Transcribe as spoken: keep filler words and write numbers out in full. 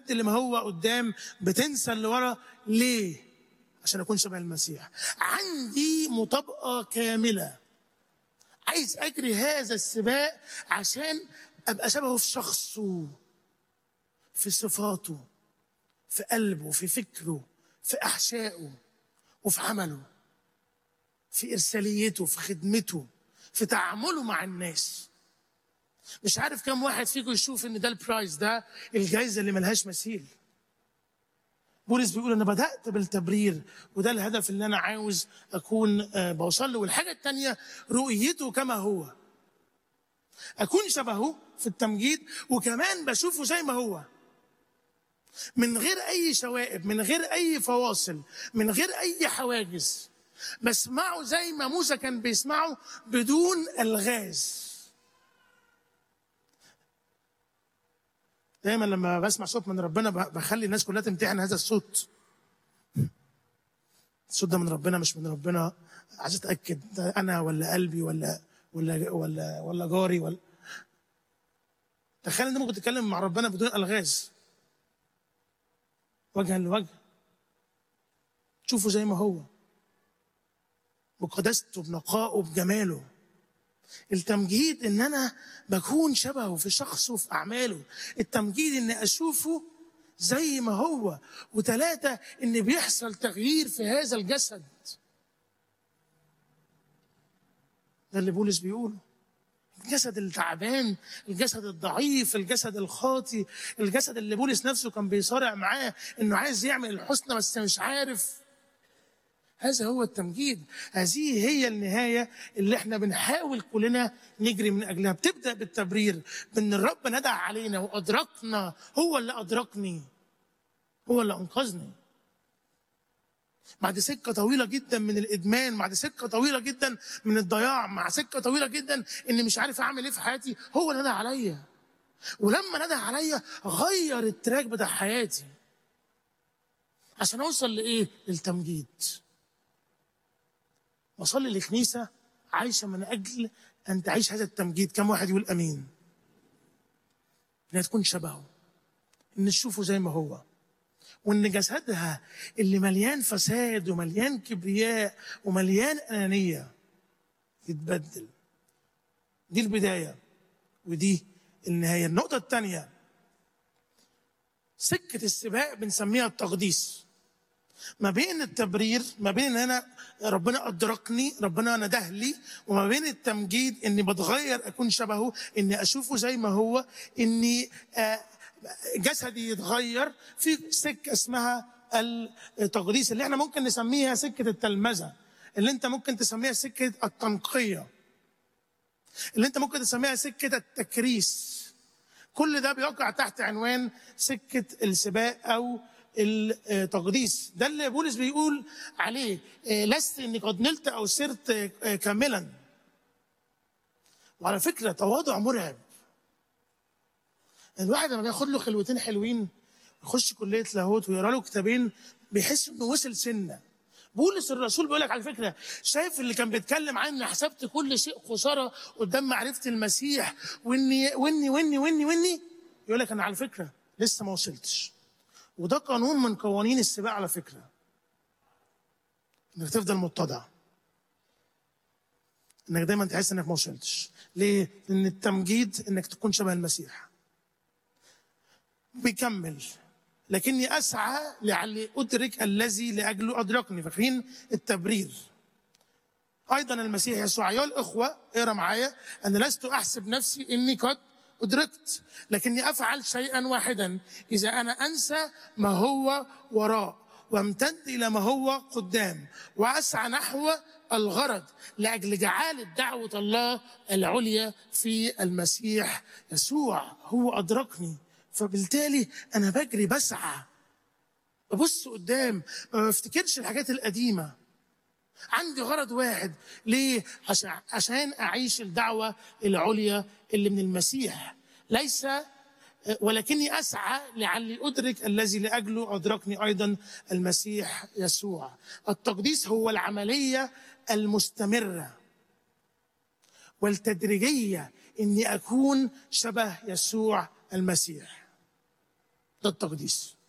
بتبدل ما هو قدام، بتنسى اللي ورا. ليه؟ عشان أكون شبه المسيح. عندي مطابقة كاملة، عايز أجري هذا السباق عشان أبقى شبهه في شخصه، في صفاته، في قلبه، في فكره، في أحشائه، وفي عمله، في إرساليته، في خدمته، في تعامله مع الناس. مش عارف كم واحد فيكم يشوف إن ده البرايز، ده الجايزة اللي ملهاش مثيل. بولس بيقول أنا بدأت بالتبرير، وده الهدف اللي أنا عاوز أكون بوصل له. والحاجة التانية رؤيته كما هو، أكون شبهه في التمجيد، وكمان بشوفه زي ما هو، من غير أي شوائب، من غير أي فواصل، من غير أي حواجز. بسمعه زي ما موسى كان بيسمعه، بدون الغاز. دايما لما بسمع صوت من ربنا بخلي الناس كلها تمتحن هذا الصوت. الصوت ده من ربنا مش من ربنا؟ عايز اتاكد انا ولا قلبي ولا ولا ولا ولا جاري ولا. تخيل ان ممكن تتكلم مع ربنا بدون الغاز، وجها لوجه، تشوفه زي ما هو، بقداسته، بنقائه، بجماله. التمجيد ان انا بكون شبهه في شخصه، في اعماله. التمجيد ان اشوفه زي ما هو. وثلاثة، ان بيحصل تغيير في هذا الجسد. ده اللي بولس بيقوله. الجسد التعبان، الجسد الضعيف، الجسد الخاطي، الجسد اللي بولس نفسه كان بيصارع معاه انه عايز يعمل الحسنى بس مش عارف. هذا هو التمجيد. هذه هي النهاية اللي احنا بنحاول كلنا نجري من أجلها. بتبدأ بالتبرير، بأن الرب ندع علينا وأدركنا. هو اللي أدركني، هو اللي أنقذني. بعد سكة طويلة جدا من الإدمان، بعد سكة طويلة جدا من الضياع، مع سكة طويلة جدا إني مش عارف أعمل إيه في حياتي، هو اللي ندع عليا. ولما ندع عليا غير التراك بتاع حياتي عشان أوصل لإيه؟ للتمجيد. وصلي لكنيسة عايشة من أجل أن تعيش هذا التمجيد. كم واحد يقول أمين؟ إنها تكون شبهه، إن نشوفه زي ما هو، وإن جسدها اللي مليان فساد ومليان كبرياء ومليان أنانية يتبدل. دي البداية ودي النهاية. النقطة الثانية، سكة السباق بنسميها التقديس. ما بين التبرير، ما بين ان انا ربنا ادركني، ربنا نده لي، وما بين التمجيد اني بتغير اكون شبهه، اني اشوفه زي ما هو، اني جسدي يتغير. في سكه اسمها التقديس اللي احنا ممكن نسميها سكه التلمذه، اللي انت ممكن تسميها سكه التنقيه، اللي انت ممكن تسميها سكه التكريس. كل ده بيقع تحت عنوان سكه السباق او التقديس. ده اللي بولس بيقول عليه لست اني قد نلت او صرت كاملا. وعلى فكره تواضع مرعب. الواحد لما بياخد له خلوتين حلوين، يخش كليه لاهوت ويقرا له كتابين، بيحس انه وصل سنه. بولس الرسول بيقول لك على فكره، شايف اللي كان بيتكلم عن حسبت كل شيء خساره قدام معرفه المسيح، واني واني واني واني واني يقول لك انا على فكره لسه ما وصلتش. وده قانون من قوانين السباق على فكرة، انك تفضل متضع، انك دايما تحس انك ما وصلتش. ليه؟ لان التمجيد انك تكون شبه المسيح. بيكمل لكني اسعى لعلي ادرك الذي لاجله ادركني. فاكرين التبرير؟ ايضا المسيح يسوع. ايها الاخوه اقرا معايا، انا لست احسب نفسي اني قد أدركت، لكني أفعل شيئا واحدا، إذا أنا أنسى ما هو وراء وامتد إلى ما هو قدام، وأسعى نحو الغرض لأجل جعالة دعوة الله العليا في المسيح يسوع. هو أدركني، فبالتالي أنا بجري، بسعى، ببص قدام، ما بفتكرش الحاجات القديمة. عندي غرض واحد. ليه؟ عشان أعيش الدعوة العليا اللي من المسيح. ليس ولكني أسعى لعلي أدرك الذي لأجله أدركني أيضا المسيح يسوع. التقديس هو العملية المستمرة والتدريجية إني أكون شبه يسوع المسيح. ده التقديس.